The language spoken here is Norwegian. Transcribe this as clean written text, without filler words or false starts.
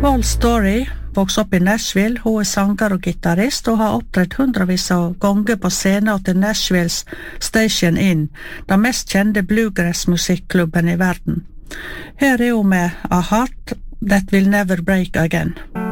Paul Story vokste opp i Nashville. Hun sanger og gitarrist og har opptrådt hundrevis av ganger på scenen til Nashvilles Station Inn, den mest kjente bluegrass-musikklubben i verden. Her hun med A Heart That Will Never Break Again.